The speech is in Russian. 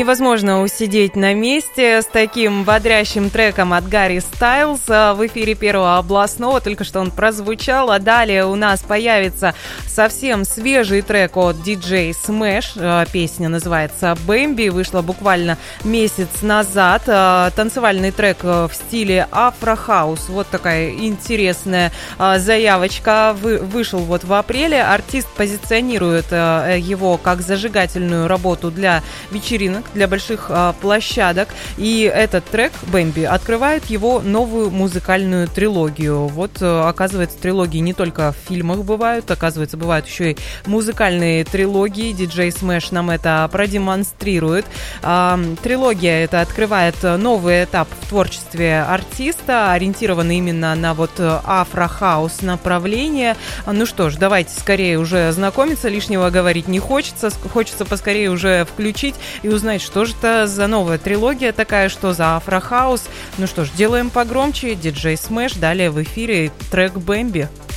невозможно усидеть на месте с таким бодрящим треком от Гарри Стайлз в эфире Первого областного. Только что он прозвучал, а далее у нас появится совсем свежий трек от DJ Smash. Песня называется «Бэмби», вышла буквально месяц назад. Танцевальный трек в стиле афро-хаус. Вот такая интересная заявочка. Вышел вот в апреле. Артист позиционирует его как зажигательную работу для вечеринок, для больших площадок. И этот трек «Бэмби» открывает его новую музыкальную трилогию. Вот, оказывается, трилогии не только в фильмах бывают, оказывается, бывают еще и музыкальные трилогии. DJ Smash нам это продемонстрирует. Трилогия это открывает новый этап в творчестве артиста, ориентированный именно на вот афро-хаус направление. Ну что ж, давайте скорее уже знакомиться, лишнего говорить не хочется. Хочется поскорее уже включить и узнать, что же это за новая трилогия такая, что за афро-хаус. Ну что ж, делаем погромче. DJ Smash, далее в эфире трек «Бэмби».